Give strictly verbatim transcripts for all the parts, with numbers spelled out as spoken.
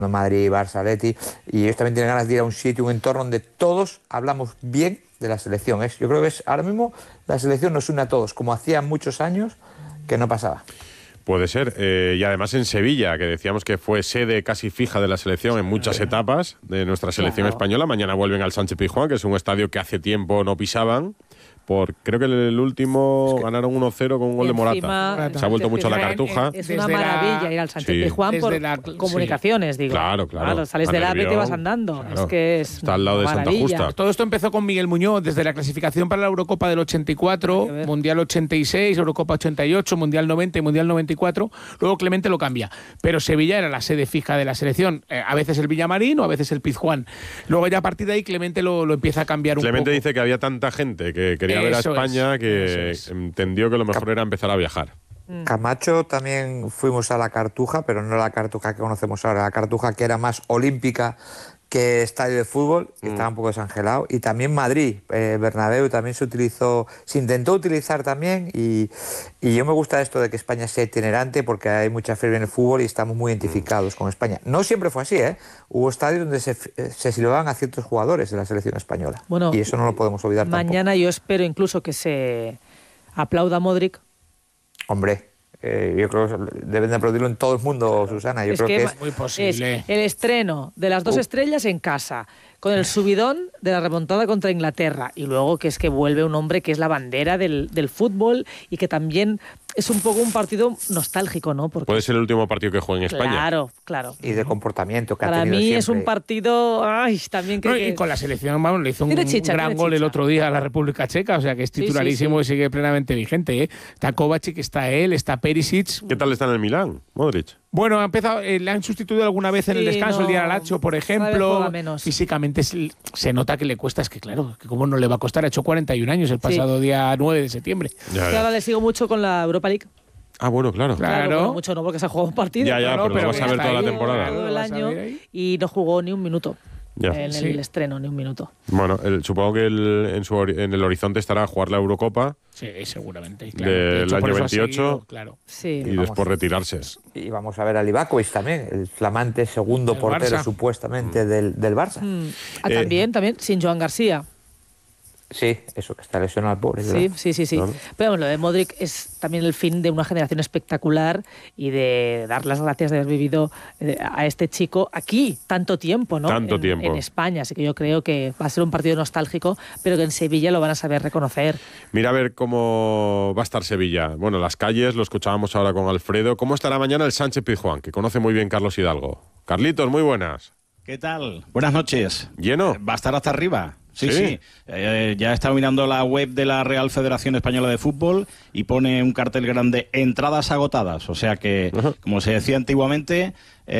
Madrid, Barça, Atleti, y ellos también tienen ganas de ir a un sitio, un entorno donde todos hablamos bien de la selección. Es, yo creo que es, ahora mismo la selección nos une a todos, como hacía muchos años que no pasaba. Puede ser, eh, y además en Sevilla, que decíamos que fue sede casi fija de la selección en muchas etapas de nuestra selección Claro. española. Mañana vuelven al Sánchez-Pizjuán, que es un estadio que hace tiempo no pisaban. Por, creo que el último es que ganaron uno cero con un gol de Morata. Se ha vuelto mucho la cartuja. Es una maravilla la, ir al Sánchez-Pizjuán sí. por la, comunicaciones, sí. digo. Claro, claro. claro sales del AVE y te vas andando. Claro. Es que es está al lado de Santa Justa. Todo esto empezó con Miguel Muñoz, desde la clasificación para la Eurocopa del ochenta y cuatro, Mundial ochenta y seis, Eurocopa ochenta y ocho, Mundial noventa y Mundial noventa y cuatro. Luego Clemente lo cambia. Pero Sevilla era la sede fija de la selección. Eh, a veces el Villamarín o a veces el Pizjuán. Luego ya a partir de ahí Clemente lo, lo empieza a cambiar un Clemente poco. dice que había tanta gente que quería Eso ver a España es. que es. entendió que lo mejor era empezar a viajar. Camacho también fuimos a la Cartuja, pero no la Cartuja que conocemos ahora, la Cartuja que era más olímpica que estadio de fútbol, que mm. estaba un poco desangelado, y también Madrid, eh, Bernabéu también se utilizó, se intentó utilizar también, y, y yo me gusta esto de que España sea itinerante porque hay mucha fiebre en el fútbol y estamos muy identificados mm. con España. No siempre fue así, ¿eh? Hubo estadios donde se, se silbaban a ciertos jugadores de la selección española, bueno, y eso no lo podemos olvidar mañana tampoco. Yo espero incluso que se aplauda a Modric. Hombre, Eh, yo creo que deben de aplaudirlo en todo el mundo, Susana. Yo es creo que, que es muy posible. Es el estreno de las dos uh. estrellas en casa, con el subidón de la remontada contra Inglaterra, y luego que es que vuelve un hombre que es la bandera del, del fútbol y que también es un poco un partido nostálgico, ¿no? Porque puede ser el último partido que juegue en España. Claro, claro. Y de comportamiento que Para ha tenido mí siempre. Es un partido, ay, también que, no, que... y con la selección, vamos, le hizo un chicha, gran gol chicha. el otro día a la República Checa, o sea que es titularísimo sí, sí, sí. y sigue plenamente vigente, ¿eh? Está Kovacic, está él, está Perisic. ¿Qué tal está en el Milán, Modric? Bueno, ha empezado, eh, le han sustituido alguna vez en sí, el descanso, no, el día de Lazio, por ejemplo. Físicamente se, se nota que le cuesta, es que claro, que cómo no le va a costar, ha hecho cuarenta y un años el pasado sí. día nueve de septiembre. Ya, ya. Ahora le sigo mucho con la Europa League. Ah, bueno, claro. Claro, claro bueno, mucho no, porque se ha jugado un partido. Ya, ya, pero, pero, pero vamos a ver toda ahí, la temporada. Todo el año y no jugó ni un minuto. Ya. En sí. el estreno, ni un minuto. Bueno, el, supongo que el, en, su, en el horizonte estará jugar la Eurocopa. Sí, seguramente. Claro. Del de hecho, año veintiocho. Seguido, claro. Sí. Y vamos, después retirarse. Y vamos a ver a Livakovic también, el flamante segundo el portero Barça. supuestamente mm. del, del Barça. Mm. Ah, eh, también, también, sin Joan García. Sí, eso, que está lesionado al pobre. Sí, sí, sí, sí. Claro. Pero bueno, lo de Modric es también el fin de una generación espectacular y de dar las gracias de haber vivido a este chico aquí tanto tiempo, ¿no? Tanto en, tiempo. En España, así que yo creo que va a ser un partido nostálgico, pero que en Sevilla lo van a saber reconocer. Mira a ver cómo va a estar Sevilla. Bueno, las calles, lo escuchábamos ahora con Alfredo. ¿Cómo estará mañana el Sánchez-Pizjuán, que conoce muy bien Carlos Hidalgo? Carlitos, muy buenas. ¿Qué tal? Buenas noches. ¿Lleno? Va a estar hasta arriba. Sí, sí. sí. Eh, ya he estado mirando la web de la Real Federación Española de Fútbol y pone un cartel grande, entradas agotadas. O sea que, uh-huh. como se decía antiguamente,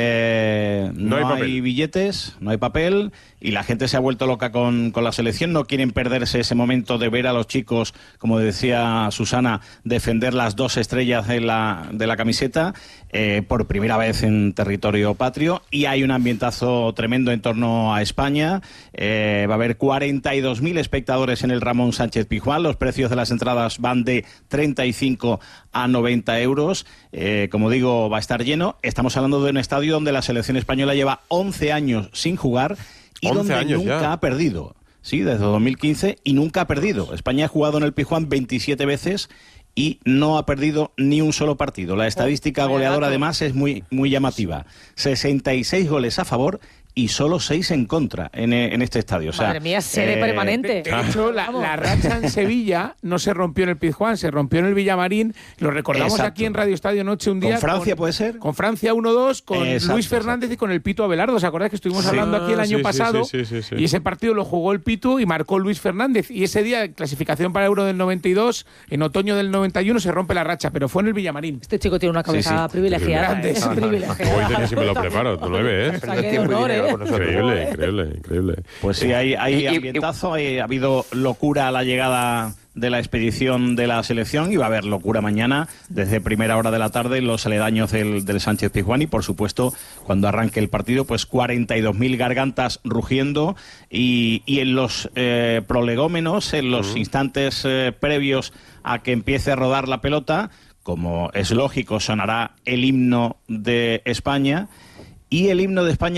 eh, no, no hay, hay billetes, no hay papel y la gente se ha vuelto loca con, con la selección. No quieren perderse ese momento de ver a los chicos, como decía Susana, defender las dos estrellas de la, de la camiseta eh, por primera vez en territorio patrio. Y hay un ambientazo tremendo en torno a España. Eh, va a haber cuarenta y dos mil espectadores en el Ramón Sánchez Pizjuán. Los precios de las entradas van de treinta y cinco a noventa euros. Eh, como digo, va a estar lleno. Estamos hablando de un estadio donde la selección española lleva once años sin jugar y donde nunca ya. ha perdido. Sí, desde dos mil quince y nunca ha perdido. España ha jugado en el Pizjuán veintisiete veces y no ha perdido ni un solo partido. La estadística goleadora además es muy, muy llamativa. sesenta y seis goles a favor y solo seis en contra en, en este estadio. O sea, madre mía, sede eh, permanente. De, de hecho, la, la racha en Sevilla no se rompió en el Pizjuán, se rompió en el Villamarín. Lo recordamos exacto. aquí en Radio Estadio Noche un día. ¿Con Francia con, puede ser? Con Francia uno dos, con exacto, Luis Fernández exacto. y con el Pito Abelardo. ¿Os acordáis que estuvimos sí. hablando aquí el año sí, pasado? Sí, sí, sí, sí, sí. Y ese partido lo jugó el Pito y marcó Luis Fernández. Y ese día, clasificación para Euro del noventa y dos, en otoño del noventa y uno se rompe la racha, pero fue en el Villamarín. Este chico tiene una cabeza sí, sí. privilegiada. ¿eh? Es privilegiada. Hoy si me lo preparo, tú lo ves, ¿eh? Increíble. Increíble, increíble. Pues sí, hay, hay ambientazo, hay, ha habido locura a la llegada de la expedición de la selección y va a haber locura mañana desde primera hora de la tarde en los aledaños del, del Sánchez Pizjuán y por supuesto cuando arranque el partido pues cuarenta y dos mil gargantas rugiendo y, y en los eh, prolegómenos, en los uh-huh. instantes eh, previos a que empiece a rodar la pelota, como es lógico, sonará el himno de España y el himno de España